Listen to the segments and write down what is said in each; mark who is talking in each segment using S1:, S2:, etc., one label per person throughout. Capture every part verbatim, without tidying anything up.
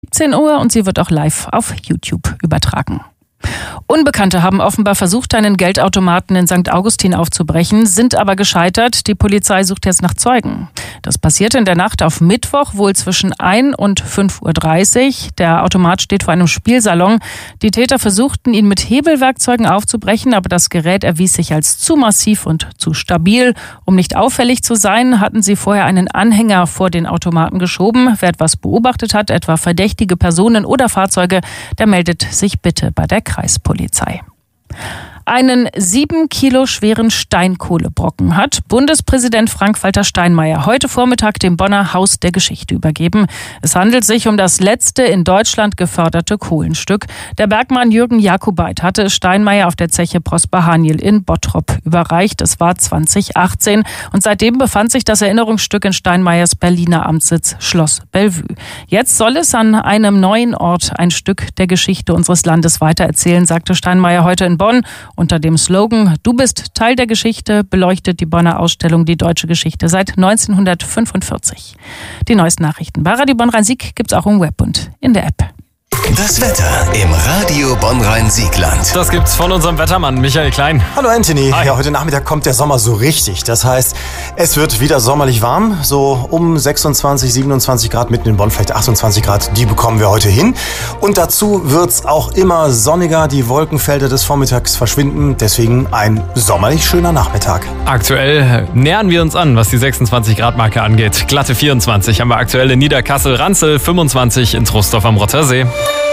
S1: siebzehn Uhr und sie wird auch live auf YouTube übertragen. Unbekannte haben offenbar versucht, einen Geldautomaten in Sankt Augustin aufzubrechen, sind aber gescheitert. Die Polizei sucht jetzt nach Zeugen. Das passierte in der Nacht auf Mittwoch, wohl zwischen ein und fünf Uhr dreißig. Der Automat steht vor einem Spielsalon. Die Täter versuchten, ihn mit Hebelwerkzeugen aufzubrechen, aber das Gerät erwies sich als zu massiv und zu stabil. Um nicht auffällig zu sein, hatten sie vorher einen Anhänger vor den Automaten geschoben. Wer etwas beobachtet hat, etwa verdächtige Personen oder Fahrzeuge, der meldet sich bitte bei der Kreispolizei. Einen sieben Kilo schweren Steinkohlebrocken hat Bundespräsident Frank-Walter Steinmeier heute Vormittag dem Bonner Haus der Geschichte übergeben. Es handelt sich um das letzte in Deutschland geförderte Kohlenstück. Der Bergmann Jürgen Jakobait hatte es Steinmeier auf der Zeche Prosper Haniel in Bottrop überreicht. Es war zwanzig achtzehn und seitdem befand sich das Erinnerungsstück in Steinmeiers Berliner Amtssitz Schloss Bellevue. Jetzt soll es an einem neuen Ort ein Stück der Geschichte unseres Landes weitererzählen, sagte Steinmeier heute in Bonn. Unter dem Slogan „Du bist Teil der Geschichte“ beleuchtet die Bonner Ausstellung die deutsche Geschichte seit neunzehnhundertfünfundvierzig. Die neuesten Nachrichten bei Radio Bonn-Rhein-Sieg gibt's auch im Web und in der App.
S2: Das Wetter im Radio Bonn-Rhein-Siegland.
S3: Das gibt's von unserem Wettermann Michael Klein.
S4: Hallo Anthony.
S3: Hi.
S4: Ja, heute Nachmittag kommt der Sommer so richtig. Das heißt, es wird wieder sommerlich warm. So um sechsundzwanzig, siebenundzwanzig Grad, mitten in Bonn vielleicht achtundzwanzig Grad. Die bekommen wir heute hin. Und dazu wird's auch immer sonniger. Die Wolkenfelder des Vormittags verschwinden. Deswegen ein sommerlich schöner Nachmittag.
S3: Aktuell nähern wir uns an, was die sechsundzwanzig Grad Marke angeht. Glatte vierundzwanzig haben wir aktuell in Niederkassel-Ranzel, fünfundzwanzig in Trostorf am Rottersee.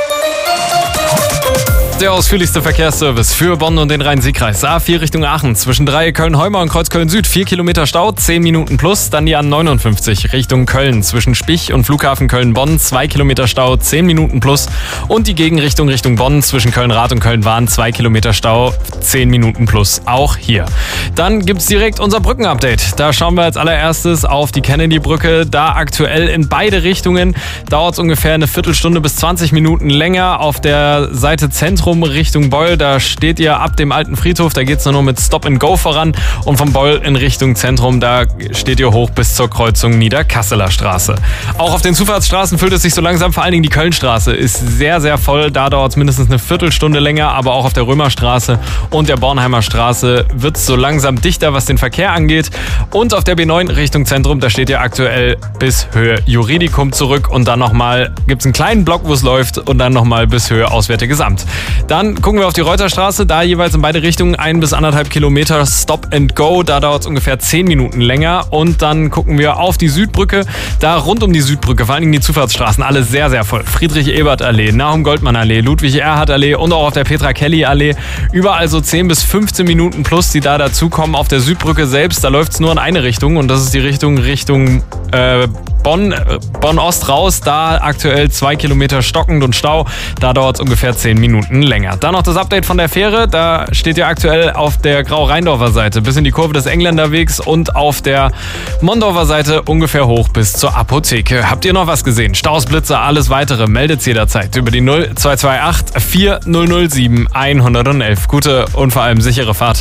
S3: Der ausführlichste Verkehrsservice für Bonn und den Rhein-Sieg-Kreis. A vier Richtung Aachen, zwischen Dreieck-Köln-Heumer und Kreuzköln-Süd, vier Kilometer Stau, zehn Minuten plus. Dann die A neunundfünfzig Richtung Köln, zwischen Spich und Flughafen Köln-Bonn, zwei Kilometer Stau, zehn Minuten plus. Und die Gegenrichtung Richtung Bonn, zwischen Köln-Rad und Köln-Wahn, zwei Kilometer Stau, zehn Minuten plus. Auch hier. Dann gibt's direkt unser Brückenupdate. Da schauen wir als allererstes auf die Kennedy-Brücke. Da aktuell in beide Richtungen dauert es ungefähr eine Viertelstunde bis zwanzig Minuten länger. Auf der Seite Zentrum Richtung Beul, da steht ihr ab dem alten Friedhof, da geht es nur mit Stop and Go voran und vom Beul in Richtung Zentrum, da steht ihr hoch bis zur Kreuzung Niederkasseler Straße. Auch auf den Zufahrtsstraßen füllt es sich so langsam, vor allen Dingen die Kölnstraße ist sehr, sehr voll, da dauert es mindestens eine Viertelstunde länger, aber auch auf der Römerstraße und der Bornheimer Straße wird es so langsam dichter, was den Verkehr angeht und auf der B neun Richtung Zentrum, da steht ihr aktuell bis Höhe Juridikum zurück und dann nochmal gibt es einen kleinen Block, wo es läuft und dann nochmal bis Höhe Auswärtiges Amt. Dann gucken wir auf die Reuterstraße, da jeweils in beide Richtungen ein bis anderthalb Kilometer Stop and Go, da dauert es ungefähr zehn Minuten länger und dann gucken wir auf die Südbrücke, da rund um die Südbrücke, vor allen Dingen die Zufahrtsstraßen, alle sehr, sehr voll. Friedrich-Ebert-Allee, Nahum-Goldmann-Allee, Ludwig-Erhard-Allee und auch auf der Petra-Kelly-Allee, überall so zehn bis fünfzehn Minuten plus, die da dazukommen. Auf der Südbrücke selbst, da läuft es nur in eine Richtung und das ist die Richtung Richtung äh, Bonn, äh, Bonn-Ost raus, da aktuell zwei Kilometer stockend und Stau, da dauert es ungefähr zehn Minuten länger. Dann noch das Update von der Fähre, da steht ihr aktuell auf der Grau-Rheindorfer Seite bis in die Kurve des Engländerwegs und auf der Mondorfer Seite ungefähr hoch bis zur Apotheke. Habt ihr noch was gesehen? Staus, Blitzer, alles weitere, meldet's jederzeit über die null zwei zwei acht vier null null sieben eins null eins. Gute und vor allem sichere Fahrt.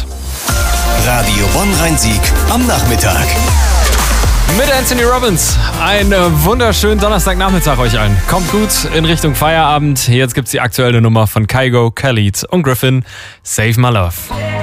S2: Radio Bonn-Rhein-Sieg am Nachmittag.
S3: Mit Anthony Robbins. Einen wunderschönen Donnerstagnachmittag euch allen. Kommt gut in Richtung Feierabend. Jetzt gibt's die aktuelle Nummer von Kygo, Khalid und Griffin. Save My Love.